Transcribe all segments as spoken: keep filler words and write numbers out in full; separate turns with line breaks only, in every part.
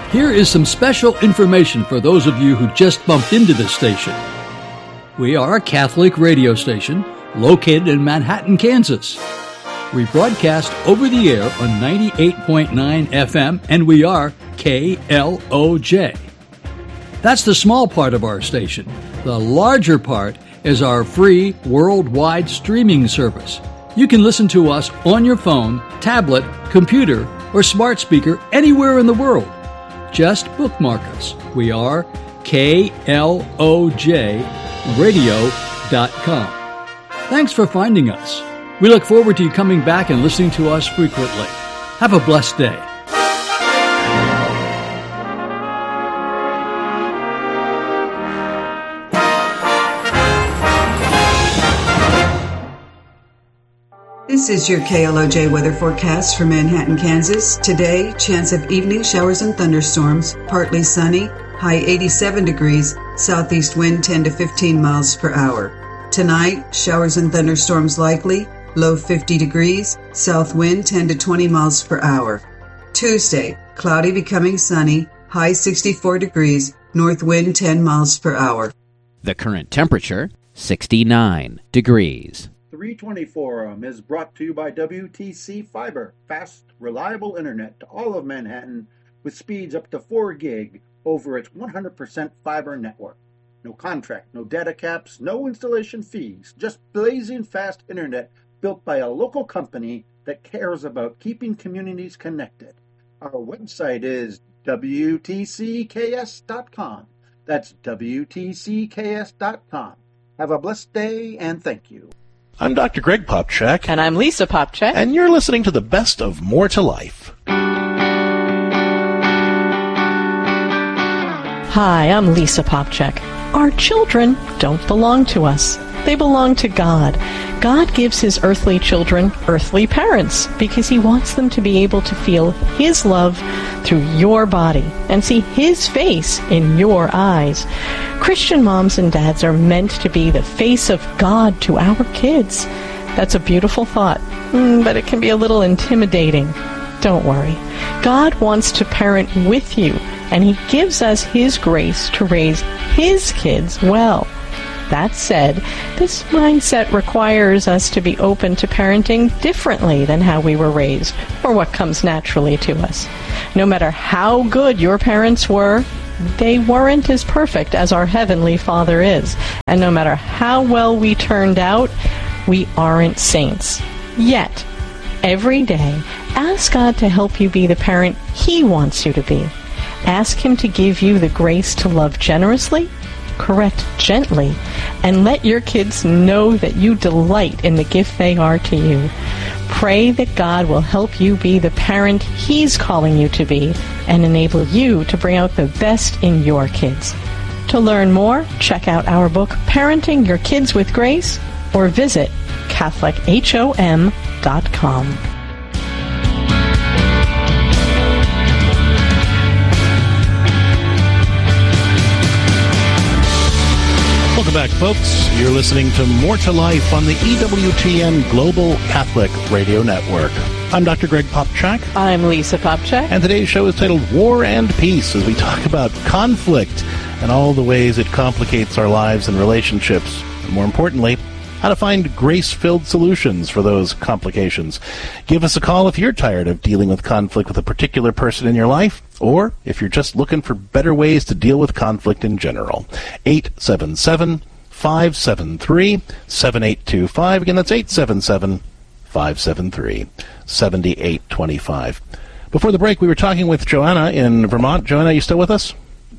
Here is some special information for those of you who just bumped into this station. We are a Catholic radio station located in Manhattan, Kansas. We broadcast over the air on ninety-eight point nine F M, and we are K L O J. That's the small part of our station. The larger part is our free worldwide streaming service. You can listen to us on your phone, tablet, computer, or smart speaker anywhere in the world. Just bookmark us. We are K L O J radio dot com. Thanks for finding us. We look forward to you coming back and listening to us frequently. Have a blessed day.
This is your K L O J weather forecast for Manhattan, Kansas. Today, chance of evening showers and thunderstorms, partly sunny, high eighty-seven degrees, southeast wind ten to fifteen miles per hour. Tonight, showers and thunderstorms likely, low fifty degrees, south wind ten to twenty miles per hour. Tuesday, cloudy becoming sunny, high sixty-four degrees, north wind ten miles per hour.
The current temperature, sixty-nine degrees.
three twenty Forum is brought to you by W T C Fiber, fast, reliable internet to all of Manhattan with speeds up to four gig over its one hundred percent fiber network. No contract, no data caps, no installation fees, just blazing fast internet built by a local company that cares about keeping communities connected. Our website is W T C K S dot com. That's W T C K S dot com. Have a blessed day, and thank you.
I'm Doctor Greg Popchak.
And I'm Lisa Popchak.
And you're listening to the best of More to Life.
Hi, I'm Lisa Popchak. Our children don't belong to us. They belong to God. God gives his earthly children earthly parents because he wants them to be able to feel his love through your body and see his face in your eyes. Christian moms and dads are meant to be the face of God to our kids. That's a beautiful thought, but it can be a little intimidating. Don't worry. God wants to parent with you, and he gives us his grace to raise his kids well. That said, this mindset requires us to be open to parenting differently than how we were raised, or what comes naturally to us. No matter how good your parents were, they weren't as perfect as our Heavenly Father is. And no matter how well we turned out, we aren't saints. Yet, every day, ask God to help you be the parent he wants you to be. Ask him to give you the grace to love generously, correct gently, and let your kids know that you delight in the gift they are to you. Pray that God will help you be the parent he's calling you to be and enable you to bring out the best in your kids. To learn more, check out our book, Parenting Your Kids with Grace, or visit Catholic Hom dot com.
Welcome back, folks. You're listening to More to Life on the E W T N Global Catholic Radio Network. I'm Doctor Greg Popchak.
I'm Lisa Popchak.
And today's show is titled War and Peace, as we talk about conflict and all the ways it complicates our lives and relationships. And more importantly, how to find grace-filled solutions for those complications. Give us a call if you're tired of dealing with conflict with a particular person in your life, or if you're just looking for better ways to deal with conflict in general. eight seven seven, five seven three, seven eight two five. Again, that's eight seven seven, five seven three, seven eight two five. Before the break, we were talking with Joanna in Vermont. Joanna, are you still with us?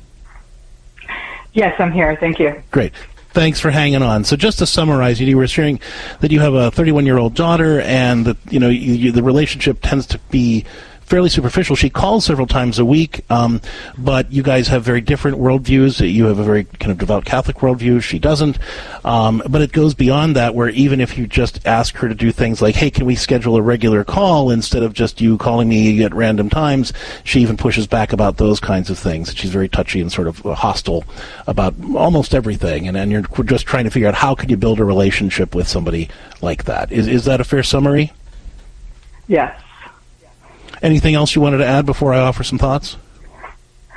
Yes, I'm here. Thank you.
Great. Thanks for hanging on. So just to summarize, you were sharing that you have a thirty-one-year-old daughter, and that you know you, you, the relationship tends to be fairly superficial. She calls several times a week, um, but you guys have very different worldviews. You have a very kind of devout Catholic worldview. She doesn't. Um, but it goes beyond that, where even if you just ask her to do things like, hey, can we schedule a regular call instead of just you calling me at random times, she even pushes back about those kinds of things. She's very touchy and sort of hostile about almost everything. And, and you're just trying to figure out how could you build a relationship with somebody like that. Is, is that a fair summary?
Yes.
Anything else you wanted to add before I offer some thoughts?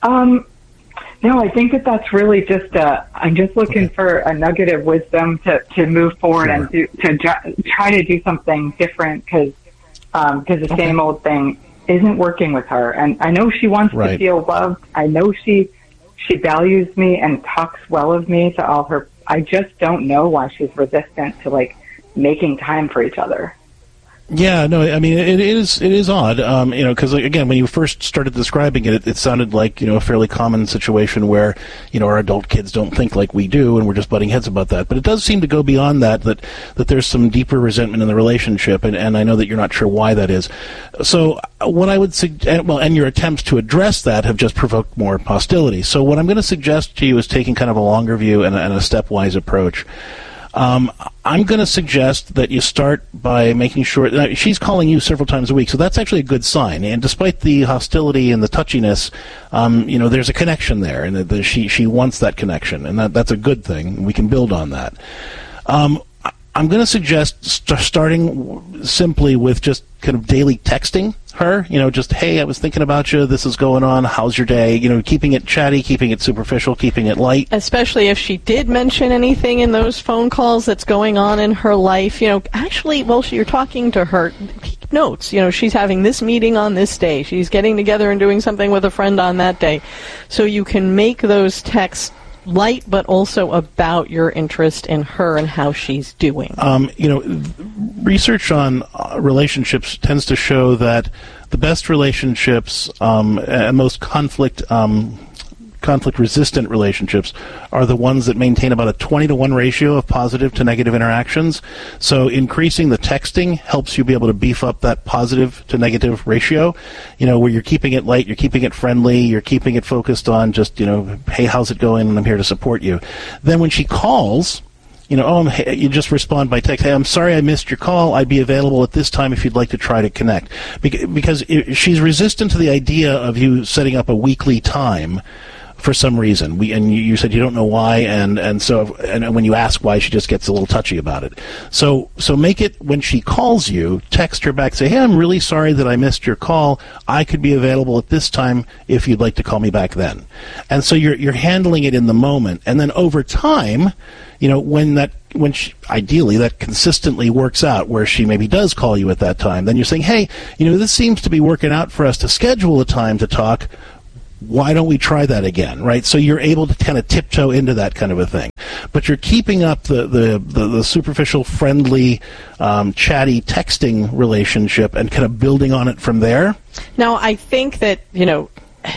Um, no, I think that that's really just, uh, I'm just looking
Okay.
for a nugget of wisdom to, to move forward
Sure.
and do, to try, try to do something different because um, cause the
Okay.
same old thing isn't working with her. And I know she wants
Right.
to feel loved. I know she she values me and talks well of me to all her. I just don't know why she's resistant to, like, making time for each other.
Yeah, no, I mean, it is it is odd, um, you know, because, again, when you first started describing it, it, it sounded like, you know, a fairly common situation where, you know, our adult kids don't think like we do, and we're just butting heads about that. But it does seem to go beyond that, that, that there's some deeper resentment in the relationship, and, and I know that you're not sure why that is. So what I would suggest, well, and your attempts to address that have just provoked more hostility. So what I'm going to suggest to you is taking kind of a longer view and, and a stepwise approach. Um, I'm going to suggest that you start by making sure now, she's calling you several times a week, so that's actually a good sign. And despite the hostility and the touchiness, um, you know, there's a connection there, and the, the, she she wants that connection, and that that's a good thing. We can build on that. Um, I'm going to suggest st- starting simply with just kind of daily texting her, you know, just, hey, I was thinking about you, this is going on, how's your day, you know, keeping it chatty, keeping it superficial, keeping it light.
Especially if she did mention anything in those phone calls that's going on in her life, you know, actually, while you're talking to her, keep notes, you know, she's having this meeting on this day, she's getting together and doing something with a friend on that day, so you can make those texts light, but also about your interest in her and how she's doing.
Um, you know, research on uh, relationships tends to show that the best relationships um, and most conflict um, conflict-resistant relationships are the ones that maintain about a twenty to one ratio of positive to negative interactions. So increasing the texting helps you be able to beef up that positive to negative ratio, you know, where you're keeping it light, you're keeping it friendly, you're keeping it focused on just, you know, hey, how's it going, and I'm here to support you. Then when she calls, you know, oh, I'm, hey, you just respond by text, hey, I'm sorry I missed your call, I'd be available at this time if you'd like to try to connect. Because she's resistant to the idea of you setting up a weekly time for some reason. We and you, you said you don't know why, and and so and when you ask why, she just gets a little touchy about it. So so make it when she calls you, text her back, say, hey, I'm really sorry that I missed your call. I could be available at this time if you'd like to call me back then. And so you're you're handling it in the moment, and then over time, you know, when that when she, ideally that consistently works out where she maybe does call you at that time, then you're saying, hey, you know, this seems to be working out for us to schedule a time to talk. Why don't we try that again, right? So you're able to kind of tiptoe into that kind of a thing. But you're keeping up the, the, the, the superficial, friendly, um, chatty texting relationship and kind of building on it from there.
Now, I think that, you know,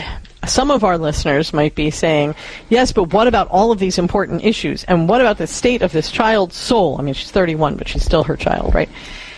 some of our listeners might be saying, yes, but what about all of these important issues? And what about the state of this child's soul? I mean, she's thirty-one, but she's still her child, right?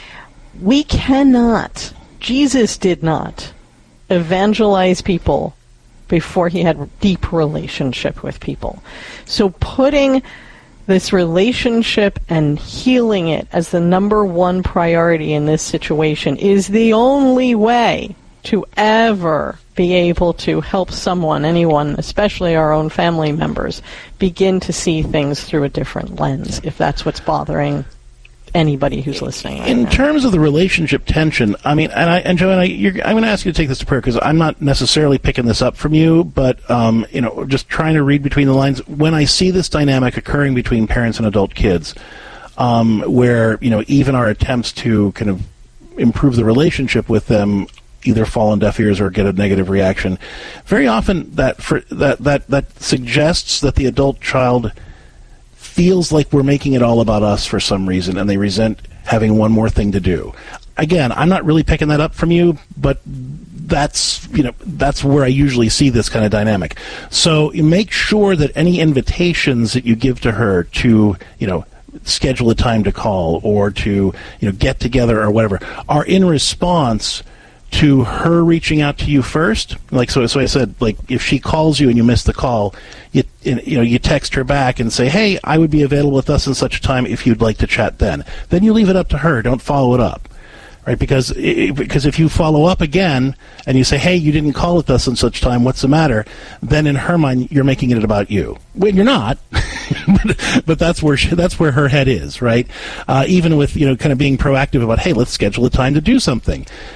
We cannot, Jesus did not evangelize people before he had a deep relationship with people. So putting this relationship and healing it as the number one priority in this situation is the only way to ever be able to help someone, anyone, especially our own family members, begin to see things through a different lens, if that's what's bothering anybody who's listening right
in
now.
Terms of the relationship tension, I mean, and I and Joanna, you're, I'm going to ask you to take this to prayer because I'm not necessarily picking this up from you, but um, you know, just trying to read between the lines. When I see this dynamic occurring between parents and adult kids, um, where you know even our attempts to kind of improve the relationship with them either fall on deaf ears or get a negative reaction, very often that for that that that suggests that the adult child feels like we're making it all about us for some reason, and they resent having one more thing to do. Again, I'm not really picking that up from you, but that's, you know, that's where I usually see this kind of dynamic. So you make sure that any invitations that you give to her to, you know, schedule a time to call or to, you know, get together or whatever are in response to her reaching out to you first. Like so, so I said, like if she calls you and you miss the call, you you know you text her back and say, hey, I would be available at thus and such a time if you'd like to chat then. Then you leave it up to her. Don't follow it up, right? Because it, because if you follow up again and you say, hey, you didn't call at thus and such time, what's the matter? Then in her mind, you're making it about you. When you're not, but, but that's where she, that's where her head is, right? Uh, even with you know kind of being proactive about, hey, let's schedule a time to do something.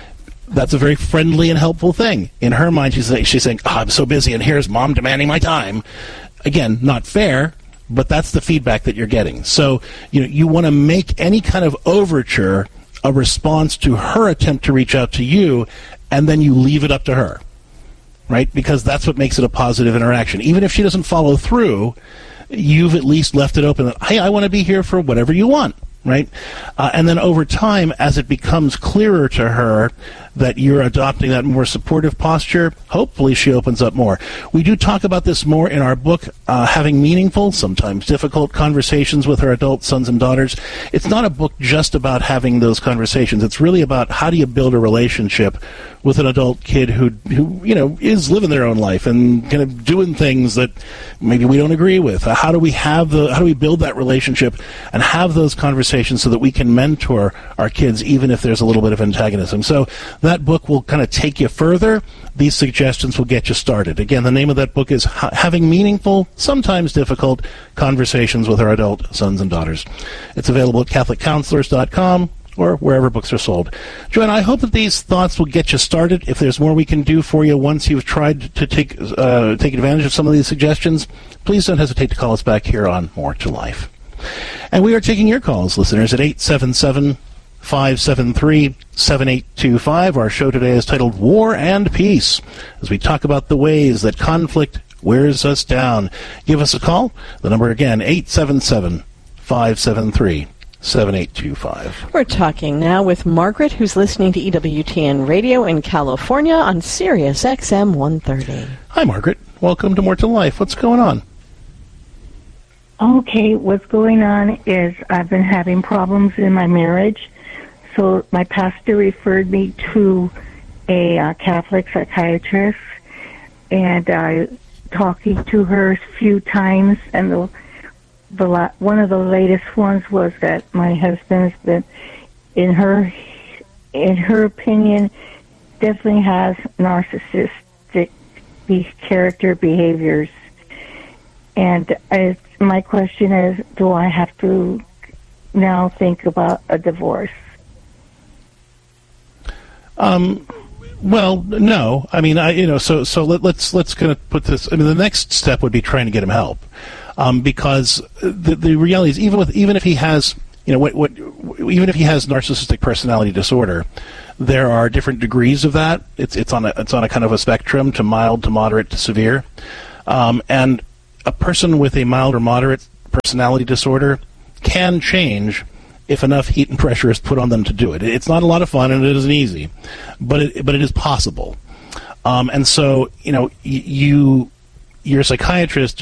That's a very friendly and helpful thing. In her mind, she's, she's saying, oh, I'm so busy, and here's Mom demanding my time. Again, not fair, but that's the feedback that you're getting. So, you know, you want to make any kind of overture a response to her attempt to reach out to you, and then you leave it up to her, right? Because that's what makes it a positive interaction. Even if she doesn't follow through, you've at least left it open that, hey, I want to be here for whatever you want, right? Uh, and then over time, as it becomes clearer to her that you're adopting that more supportive posture, hopefully she opens up more. We do talk about this more in our book, uh, Having Meaningful, Sometimes Difficult Conversations with Our Adult Sons and Daughters. It's not a book just about having those conversations. It's really about how do you build a relationship with an adult kid who, who you know, is living their own life and kind of doing things that maybe we don't agree with. How do we have the, how do we build that relationship and have those conversations so that we can mentor our kids even if there's a little bit of antagonism? So that book will kind of take you further. These suggestions will get you started. Again, the name of that book is Having Meaningful, Sometimes Difficult Conversations with Our Adult Sons and Daughters. It's available at Catholic Counselors dot com or wherever books are sold. Joanna, I hope that these thoughts will get you started. If there's more we can do for you once you've tried to take uh, take advantage of some of these suggestions, please don't hesitate to call us back here on More to Life. And we are taking your calls, listeners, at eight seven seven, five seven three, seven eight two five. Our show today is titled War and Peace, as we talk about the ways that conflict wears us down. Give us a call. The number again, eight seven seven, five seven three, seven eight two five.
We're talking now with Margaret, who's listening to E W T N Radio in California on Sirius X M one thirty.
Hi, Margaret. Welcome to More to Life. What's going on?
Okay, what's going on is I've been having problems in my marriage. So my pastor referred me to a uh, Catholic psychiatrist, and I talking to her a few times, and the the la- one of the latest ones was that my husband's been, in her in her opinion, definitely has narcissistic be- character behaviors. And I, my question is, do I have to now think about a divorce?
Um, well, no. I mean, I, you know, so so let, let's let's kind of put this. I mean, the next step would be trying to get him help, um, because the the reality is, even with even if he has, you know, what what even if he has narcissistic personality disorder, there are different degrees of that. It's it's on a it's on a kind of a spectrum to mild to moderate to severe, um, and a person with a mild or moderate personality disorder can change if enough heat and pressure is put on them to do it. It's not a lot of fun, and it isn't easy, but it, but it is possible. Um, and so, you know, you, your psychiatrist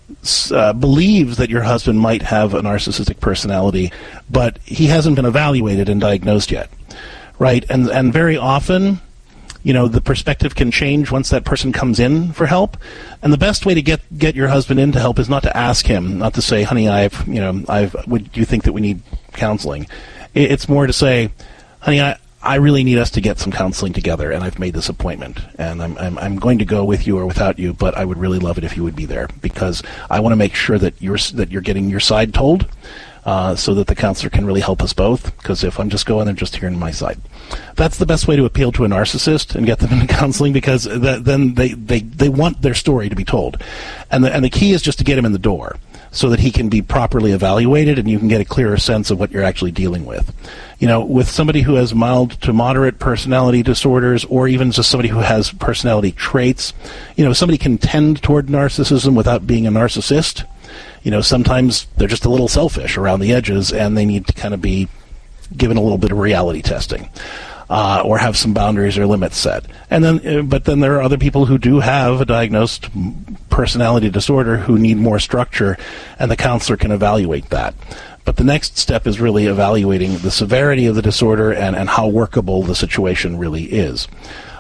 uh, believes that your husband might have a narcissistic personality, but he hasn't been evaluated and diagnosed yet, right? And and very often, you know, the perspective can change once that person comes in for help. And the best way to get, get your husband in to help is not to ask him, not to say, honey, I've, you know, I've, would you think that we need counseling? It's more to say, honey, I, I really need us to get some counseling together, and I've made this appointment, and I'm, I'm, I'm going to go with you or without you, but I would really love it if you would be there, because I want to make sure that you're, that you're getting your side told, uh, so that the counselor can really help us both, because if I'm just going there just hearing my side. That's the best way to appeal to a narcissist and get them into counseling, because th- then they, they, they want their story to be told. And the, and the key is just to get him in the door so that he can be properly evaluated and you can get a clearer sense of what you're actually dealing with. You know, with somebody who has mild to moderate personality disorders, or even just somebody who has personality traits, you know, somebody can tend toward narcissism without being a narcissist. You know, sometimes they're just a little selfish around the edges and they need to kind of be given a little bit of reality testing, uh, or have some boundaries or limits set. And then, uh, but then there are other people who do have a diagnosed personality disorder who need more structure, and the counselor can evaluate that. But the next step is really evaluating the severity of the disorder and, and how workable the situation really is.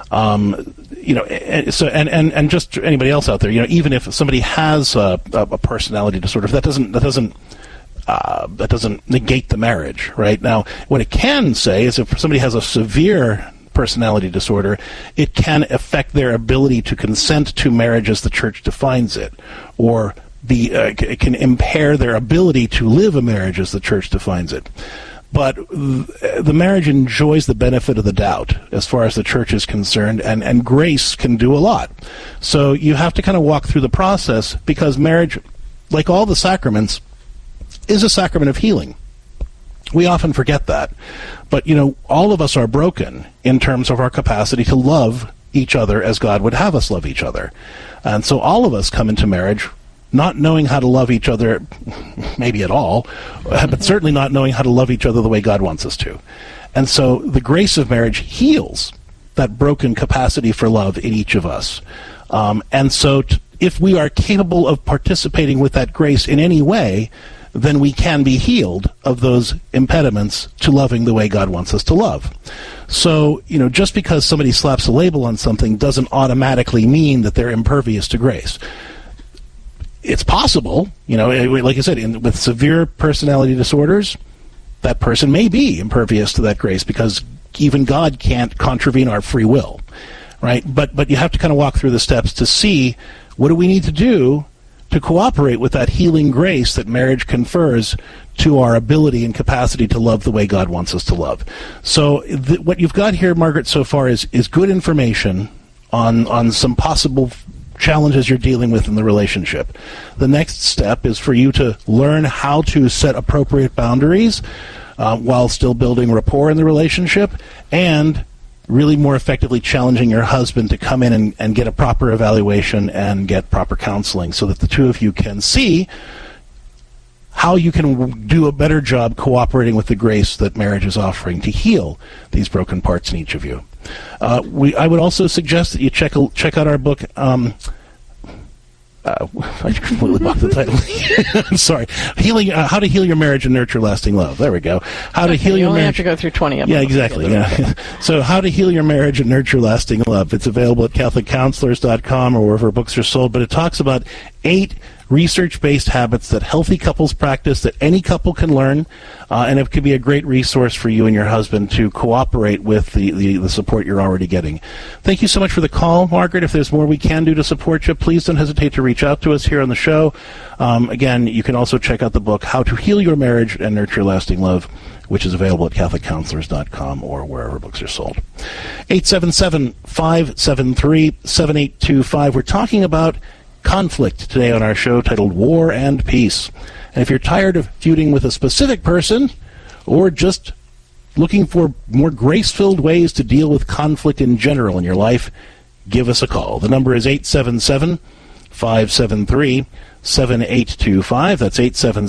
Um, you know, and, so and, and, and just anybody else out there, you know, even if somebody has a, a personality disorder, that doesn't that doesn't Uh, that doesn't negate the marriage, right? Now, what it can say is if somebody has a severe personality disorder, it can affect their ability to consent to marriage as the church defines it, or the uh, it can impair their ability to live a marriage as the church defines it. but the marriage enjoys the benefit of the doubt as far as the church is concerned, and, and grace can do a lot. So you have to kind of walk through the process, because marriage, like all the sacraments, is a sacrament of healing. We often forget that. But, you know, all of us are broken in terms of our capacity to love each other as God would have us love each other. And so all of us come into marriage not knowing how to love each other, maybe at all, but certainly not knowing how to love each other the way God wants us to. And so the grace of marriage heals that broken capacity for love in each of us. Um, and so t- if we are capable of participating with that grace in any way, then we can be healed of those impediments to loving the way God wants us to love. So, you know, just because somebody slaps a label on something doesn't automatically mean that they're impervious to grace. It's possible, you know, like I said, in, with severe personality disorders, that person may be impervious to that grace, because even God can't contravene our free will, right? But but you have to kind of walk through the steps to see, what do we need to do to cooperate with that healing grace that marriage confers to our ability and capacity to love the way God wants us to love. So th- what you've got here, Margaret, so far is, is good information on on some possible challenges you're dealing with in the relationship. The next step is for you to learn how to set appropriate boundaries uh, while still building rapport in the relationship, and really more effectively challenging your husband to come in and, and get a proper evaluation and get proper counseling, so that the two of you can see how you can do a better job cooperating with the grace that marriage is offering to heal these broken parts in each of you. Uh, we, I would also suggest that you check check out our book. Um, uh, I completely blocked the title. I'm sorry. Healing, uh, How to Heal Your Marriage and Nurture Lasting Love. There we go. How
okay,
to heal
you
your
only
marriage.
have to go through twenty of them.
Yeah, exactly. Yeah. So, How to Heal Your Marriage and Nurture Lasting Love. It's available at Catholic Counselors dot com or wherever books are sold. But it talks about eight research-based habits that healthy couples practice, that any couple can learn, uh, and it could be a great resource for you and your husband to cooperate with the, the, the support you're already getting. Thank you so much for the call, Margaret. If there's more we can do to support you, please don't hesitate to reach out to us here on the show. Um, again, you can also check out the book, How to Heal Your Marriage and Nurture Lasting Love, which is available at Catholic Counselors dot com or wherever books are sold. eight seven seven, five seven three, seven eight two five. We're talking about conflict today on our show, titled War and Peace. And if you're tired of feuding with a specific person, or just looking for more grace-filled ways to deal with conflict in general in your life, give us a call. The number is eight seven seven, five seven three, seven eight two five. That's eight seven